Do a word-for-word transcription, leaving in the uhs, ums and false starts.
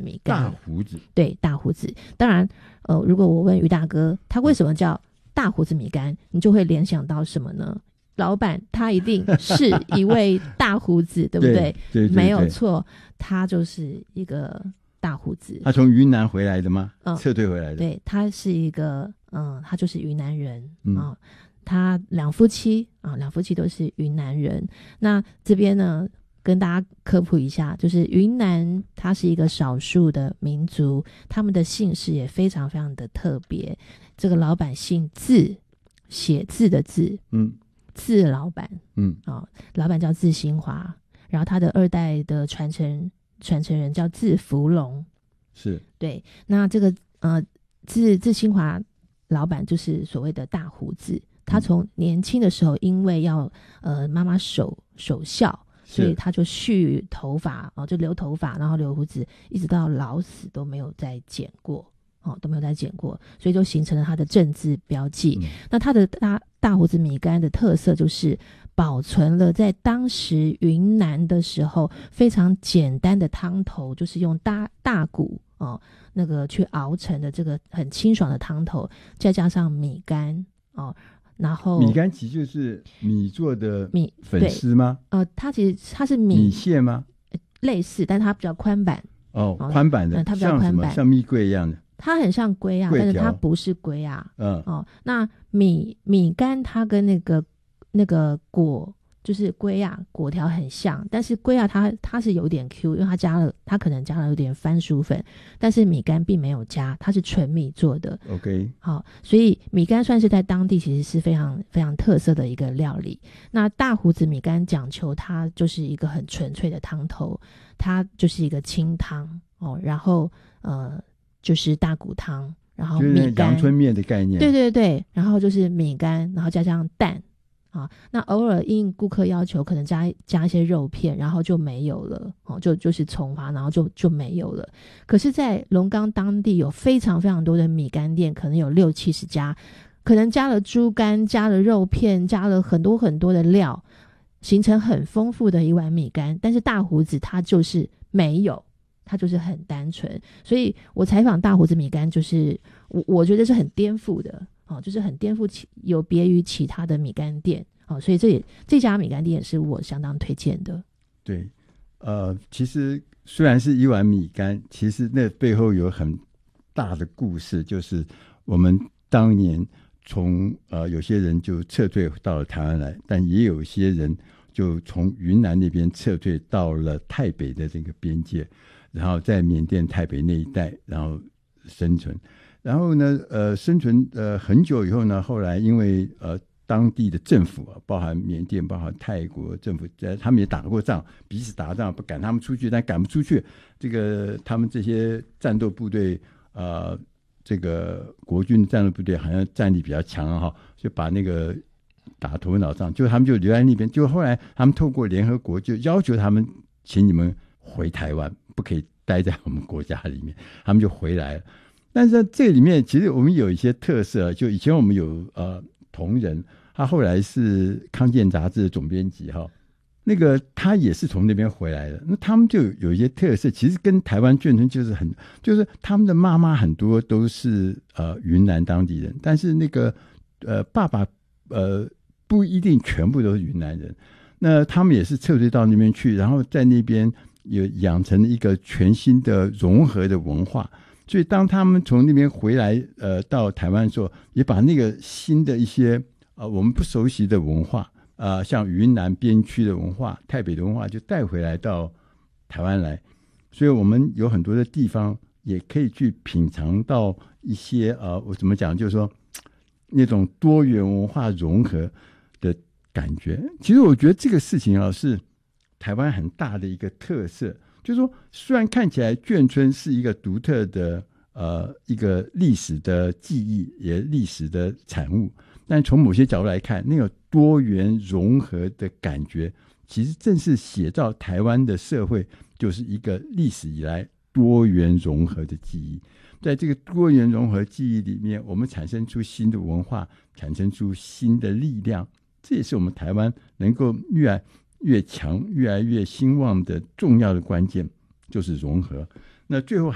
米干。 大胡子， 对，大胡子。当然呃，如果我问于大哥他为什么叫大胡子米干，你就会联想到什么呢？老板他一定是一位大胡子对不对？ 对对对对， 没有错，他就是一个大胡子。 他从云南回来的吗？ 嗯， 撤退回来的。 对，他是一个嗯，他就是云南人、 嗯、 啊。他两夫妻啊，两夫妻都是云南人。那这边呢，跟大家科普一下，就是云南它是一个少数的民族，他们的姓氏也非常非常的特别。这个老板姓字，写字的字，嗯，字老板，嗯，啊，老板叫字新华，然后他的二代的传承传承人叫字福龙，是对。那这个呃字字新华老板就是所谓的大胡子。他从年轻的时候，因为要呃妈妈守守孝，所以他就蓄头发哦，就留头发，然后留胡子，一直到老死都没有再剪过哦，都没有再剪过，所以就形成了他的正字标记。嗯、那他的大大胡子米干的特色就是保存了在当时云南的时候非常简单的汤头，就是用大大骨哦那个去熬成的这个很清爽的汤头，再加上米干哦。然后米干其实就是米做的米粉丝吗？ 呃，它其实它是米米线吗？ 类似，但它比较宽版哦，宽版的、 嗯，它比较宽版， 像什么？像蜜桂一样的。 它很像龟啊，但是它不是龟啊。嗯哦，那米米干它跟那个那个果就是龟啊果条很像，但是龟啊它它是有点 Q， 因为它加了它可能加了有点番薯粉，但是米干并没有加，它是纯米做的。 OK， 好，所以米干算是在当地其实是非常非常特色的一个料理。那大胡子米干讲求它就是一个很纯粹的汤头，它就是一个清汤哦，然后呃就是大骨汤，然后米干阳春面的概念， 对对对，然后就是米干，然后加上蛋。啊，那偶尔应顾客要求可能加加一些肉片，然后就没有了哦，就就是葱花，然后就就没有了。可是在龙岗当地有非常非常多的米干店，可能有六七十家，可能加了猪肝，加了肉片，加了很多很多的料，形成很丰富的一碗米干。但是大胡子它就是没有，它就是很单纯。所以我采访大胡子米干，就是我我觉得是很颠覆的哦，就是很颠覆其有别于其他的米干店哦，所以这也这家米干店也是我相当推荐的。 对，呃，其实虽然是一碗米干，其实那背后有很大的故事，就是我们当年从呃有些人就撤退到了台湾来，但也有些人就从云南那边撤退到了泰北的这个边界，然后在缅甸泰北那一带，然后生存。然后呢，呃，生存呃很久以后呢，后来因为呃当地的政府啊，包含缅甸、包含泰国政府，呃，他们也打过仗，彼此打仗不赶他们出去，但赶不出去，这个他们这些战斗部队，呃，这个国军战斗部队好像战力比较强哈，就把那个打头脑仗，就他们就留在那边。就后来他们透过联合国就要求他们，请你们回台湾，不可以待在我们国家里面，他们就回来了。但是在这里面其实我们有一些特色，就以前我们有呃同仁，他后来是康健杂志的总编辑哈，那个他也是从那边回来的，那他们就有一些特色，其实跟台湾眷村就是很，就是他们的妈妈很多都是呃云南当地人，但是那个呃爸爸呃不一定全部都是云南人，那他们也是撤退到那边去，然后在那边有养成一个全新的融合的文化。所以当他们从那边回来呃到台湾的时候，也把那个新的一些呃我们不熟悉的文化啊、呃，像云南边区的文化、泰北的文化就带回来到台湾来。所以我们有很多的地方也可以去品尝到一些呃我怎么讲，就是说那种多元文化融合的感觉。其实我觉得这个事情啊是台湾很大的一个特色。就是说，虽然看起来眷村是一个独特的呃一个历史的记忆，也历史的产物，但从某些角度来看，那个多元融合的感觉，其实正是写照台湾的社会就是一个历史以来多元融合的记忆。在这个多元融合记忆里面，我们产生出新的文化，产生出新的力量，这也是我们台湾能够越来越强、越来越兴旺的重要的关键，就是融合。那最后还